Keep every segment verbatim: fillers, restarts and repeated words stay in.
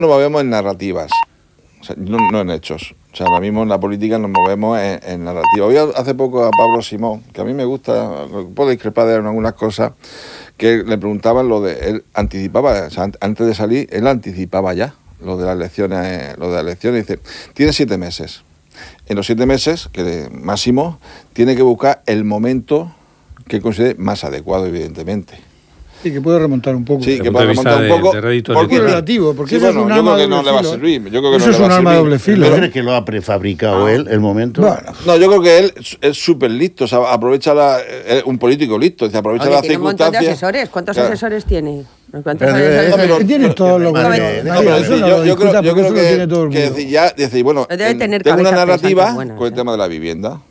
nos movemos en narrativas, o sea, no, no en hechos. O sea, ahora mismo en la política nos movemos en, en narrativa. Hoy hace poco a Pablo Simón, que a mí me gusta, puedo discrepar de él en algunas cosas, que le preguntaban lo de, él anticipaba, o sea, antes de salir, él anticipaba ya lo de las elecciones, lo de las elecciones, dice, tiene siete meses. En los siete meses, que máximo, tiene que buscar el momento que considere más adecuado, evidentemente. Sí, que puede remontar un poco. Sí, que puede remontar un poco. De, de porque es relativo, porque sí, eso bueno, es un yo arma creo que doble no filo. le va a servir. Yo creo que eso no es le un va a arma servir. doble filo. ¿No crees que lo ha prefabricado ah. él, el momento? Bueno, no, yo creo que él es súper listo, o sea, aprovecha la, es un político listo, o sea, aprovecha Oye, las tiene circunstancias. un montón de asesores. ¿Cuántos claro. asesores tiene? ¿Cuántos Pero, asesores no, tiene? Que tienen todos los gobiernos. No, pero decir, yo, yo creo, yo creo que, que decir, ya, decir, bueno, Debe tener tengo una narrativa buenas, con el ¿eh? tema de la vivienda.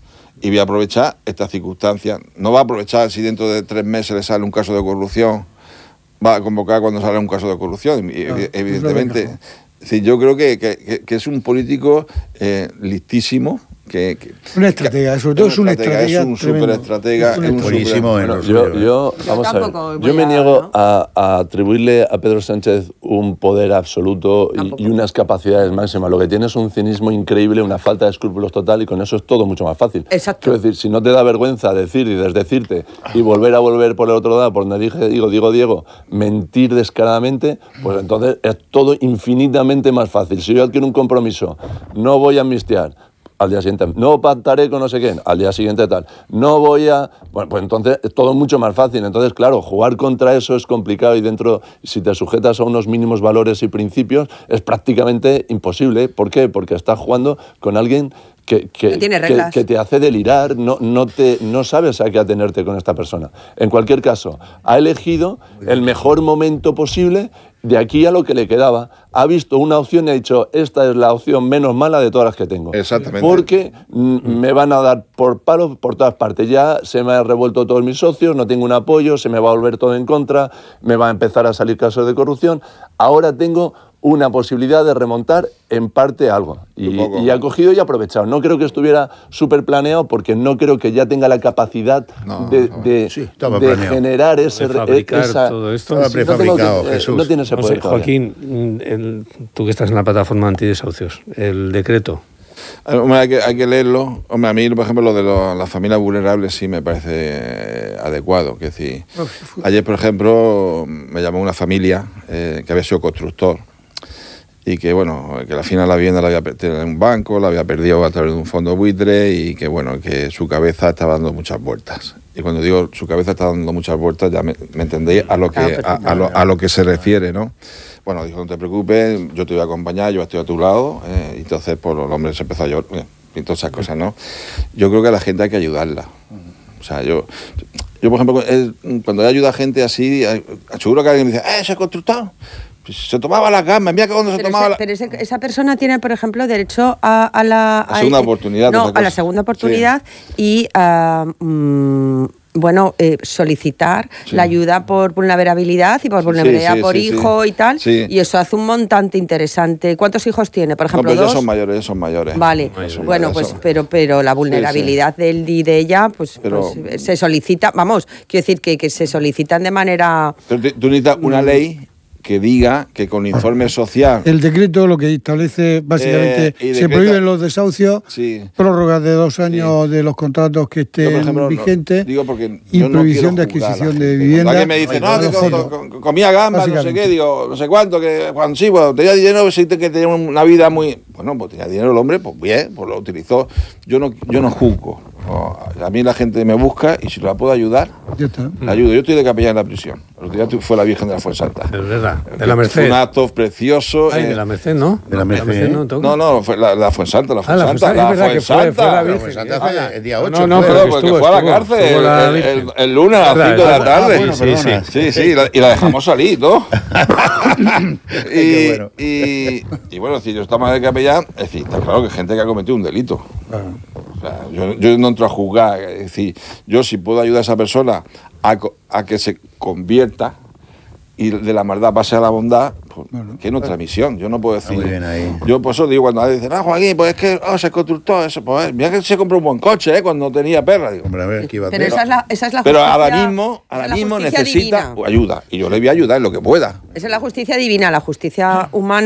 Y voy a aprovechar estas circunstancias. No va a aprovechar si dentro de tres meses le sale un caso de corrupción, va a convocar cuando salga un caso de corrupción, y, no, evidentemente. Es decir, yo creo que, que, que es un político eh, listísimo. Que, que, una estratega, sobre todo es una estratega. Es un súper estratega. Es un buenísimo. Bueno, yo, yo, vamos a ver, yo me niego ¿no? a, a atribuirle a Pedro Sánchez un poder absoluto y, y unas capacidades máximas. Lo que tiene es un cinismo increíble, una falta de escrúpulos total, y con eso es todo mucho más fácil. Exacto. Quiero decir, si no te da vergüenza decir y desdecirte y volver a volver por el otro lado, por donde dije, digo, digo, Diego, mentir descaradamente, pues entonces es todo infinitamente más fácil. Si yo adquiero un compromiso, no voy a amnistiar, al día siguiente, no pactaré con no sé quién, al día siguiente tal, no voy a... Bueno, pues entonces es todo mucho más fácil. Entonces, claro, jugar contra eso es complicado y dentro, si te sujetas a unos mínimos valores y principios, es prácticamente imposible. ¿Por qué? Porque estás jugando con alguien que, que, no tiene que, que te hace delirar, no, no, te, no sabes a qué atenerte con esta persona. En cualquier caso, ha elegido el mejor momento posible de aquí a lo que le quedaba. Ha visto una opción y ha dicho, esta es la opción menos mala de todas las que tengo. Exactamente. Porque mm, me van a dar por palos por todas partes. Ya se me han revuelto todos mis socios, no tengo un apoyo, se me va a volver todo en contra, me va a empezar a salir casos de corrupción. Ahora tengo una posibilidad de remontar en parte algo. Y, y ha cogido y aprovechado. No creo que estuviera súper planeado porque no creo que ya tú la capacidad no, de, no, de, sí, de generar ese... De fabricar esa, todo esto. Estaba prefabricado, no, Jesús. No tiene ese poder. No sé, Joaquín, el, tú que estás en la plataforma antidesahucios, el decreto. Hombre, hay que, hay que leerlo. Hombre, a mí, por ejemplo, lo de lo, las familias vulnerables sí me parece eh, adecuado. Que decir, ayer, por ejemplo, me llamó una familia eh, que había sido constructor y que, bueno, que al final la vivienda la había perdido en un banco, la había perdido a través de un fondo buitre y que, bueno, que su cabeza estaba dando muchas vueltas. Y cuando digo su cabeza está dando muchas vueltas, ya me, me entendéis a lo que a, a, lo, a lo que se refiere, ¿no? Bueno, dijo, no te preocupes, yo te voy a acompañar, yo estoy a tu lado. Eh, y entonces, pues, el hombre se empezó a llorar, y todas esas cosas, ¿no? Yo creo que a la gente hay que ayudarla. O sea, yo, yo por ejemplo, cuando ayuda a gente así, seguro que alguien me dice, ¡eh, ese constructor! Se tomaba la cama, mira que cuando se pero tomaba ese, la... Pero ese, esa persona tiene, por ejemplo, derecho a, a la... A segunda oportunidad. No, a la segunda oportunidad sí. y a... Um, bueno, eh, solicitar sí. la ayuda por vulnerabilidad y por vulnerabilidad sí, sí, por sí, hijo sí. y tal, sí. y eso hace un montante interesante. ¿Cuántos hijos tiene? Por ejemplo, no, dos. Son mayores, ellos son mayores. Vale, son bueno, mayores, pues, son... pero, pero la vulnerabilidad sí, sí. del y de ella, pues, pero... pues se solicita, vamos, quiero decir que, que se solicitan de manera... Pero tú necesitas una ley que diga que con informe social... El decreto lo que establece, básicamente, eh, se prohíben los desahucios, sí. prórrogas de dos años sí. de los contratos que estén yo, ejemplo, vigentes, no, digo porque y prohibición no de adquisición de vivienda. Alguien me dice, no, que con, con, comía gambas, no sé qué, digo, no sé cuánto, que cuando sí, bueno, tenía dinero, sí que tenía una vida muy... Bueno, pues tenía dinero el hombre, pues bien, pues lo utilizó. Yo no, yo no juzgo. No, a mí la gente me busca y si la puedo ayudar, ya está. La ayudo. Yo estoy de capellán en la prisión. El otro día fue la Virgen de la Fuensanta. Es verdad, de la Merced. Fue un acto precioso. Ay, eh, de la Merced, ¿no? De la Merced, la Merced no, no, no, fue la, la Fuensanta, la Fuensanta. Ah, la Fuensanta, es verdad que fue, fue la Virgen. La Fuensanta el día ocho. No, no, pero porque fue a la cárcel el, el, el, el lunes a las cinco de la tarde. Ah, bueno, sí, sí, sí, sí, y la, y la dejamos salir, ¿no? y, bueno. Y, y bueno, si yo estaba de capellán, es decir, está claro que hay gente que ha cometido un delito. O sea, yo, yo no entro a juzgar, es decir, yo si puedo ayudar a esa persona a, a que se convierta, y de la maldad pase a la bondad, pues, bueno, que es nuestra misión. Yo no puedo decir. Muy bien ahí. Yo por eso digo, cuando alguien dice, ah, Joaquín, pues es que oh, se constructor, eso, pues mira que se compró un buen coche, ¿eh? Cuando tenía perra. Digo, hombre, a ver, ¿qué iba a Pero hacer? esa es la, esa es la Pero justicia. ahora mismo, ahora mismo necesita divina. ayuda. Y yo le voy a ayudar en lo que pueda. Esa es la justicia divina, la justicia humana.